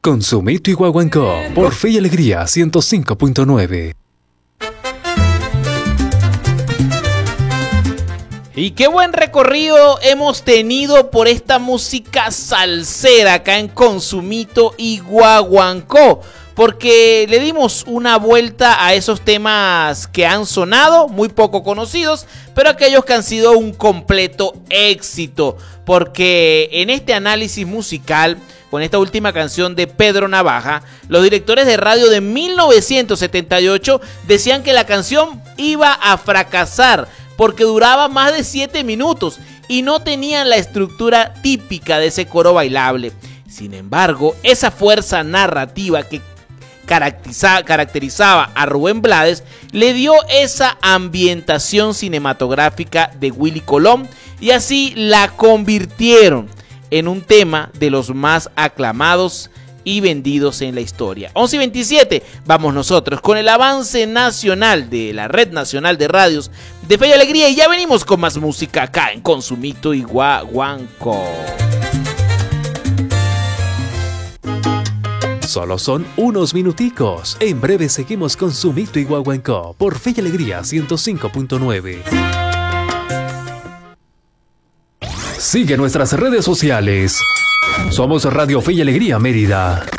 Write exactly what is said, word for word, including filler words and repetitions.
Consumito y Guaguancó por Fe y Alegría ciento cinco punto nueve. Y qué buen recorrido hemos tenido por esta música salsera acá en Consumito y Guaguancó, porque le dimos una vuelta a esos temas que han sonado, muy poco conocidos, pero aquellos que han sido un completo éxito, porque en este análisis musical, con esta última canción de Pedro Navaja, los directores de radio de mil novecientos setenta y ocho decían que la canción iba a fracasar, porque duraba más de siete minutos y no tenían la estructura típica de ese coro bailable. Sin embargo, esa fuerza narrativa que caracteriza, caracterizaba a Rubén Blades le dio esa ambientación cinematográfica de Willy Colón y así la convirtieron en un tema de los más aclamados y vendidos en la historia. once y veintisiete, vamos nosotros con el avance nacional de la Red Nacional de Radios de Fe y Alegría y ya venimos con más música acá en Consumito y Guaguancó. Solo son unos minuticos. En breve seguimos con Consumito y Guaguancó por Fe y Alegría ciento cinco punto nueve. Sigue nuestras redes sociales. Somos Radio Fe y Alegría Mérida.